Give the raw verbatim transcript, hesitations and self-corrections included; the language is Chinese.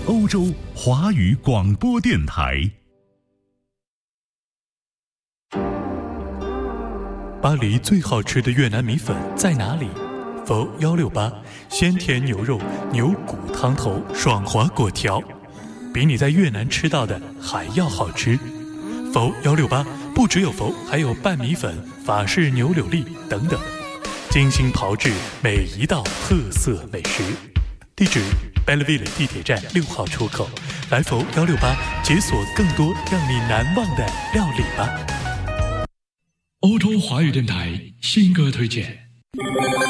欧洲华语广播电台。 巴黎最好吃的越南米粉在哪里？否一六八，鲜甜牛肉、牛骨汤头、爽滑果条，比你在越南吃到的还要好吃。否一六八不只有否，还有拌米粉、法式牛柳粒等等，精心炮制每一道特色美食。地址 Belleville 地铁站六号出口，来否一六八解锁更多让你难忘的料理吧。 欧洲华语电台新歌推荐。